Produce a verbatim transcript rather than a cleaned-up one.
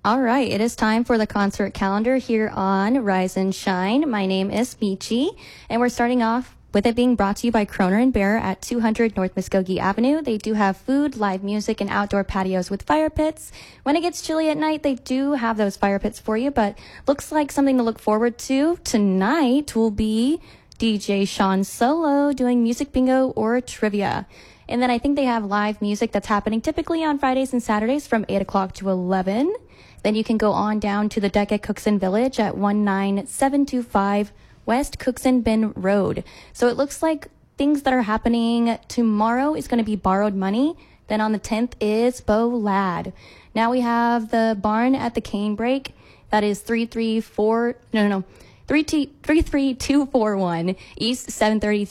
All right, it is time for the concert calendar here on Rise and Shine. My name is Michi, and we're starting off with it being brought to you by Kroner and Bear at two hundred North Muskogee Avenue. They do have food, live music, and outdoor patios with fire pits. When it gets chilly at night, they do have those fire pits for you, but looks like something to look forward to. Tonight will be D J Sean Solo doing music bingo or trivia. And then I think they have live music that's happening typically on Fridays and Saturdays from eight o'clock to eleven. Then you can go on down to the deck at Cookson Village at one nine seven two five West Cookson Bend Road. So it looks like things that are happening tomorrow is going to be Borrowed Money. Then on the tenth is Bo Lad. Now we have the barn at the Cane Break. That is three three four, no, no, no, three three two four one East seven thirty